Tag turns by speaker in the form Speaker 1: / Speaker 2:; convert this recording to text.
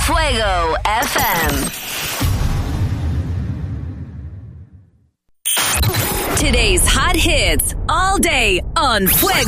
Speaker 1: Fuego FM. Today's hot hits all day on Fuego.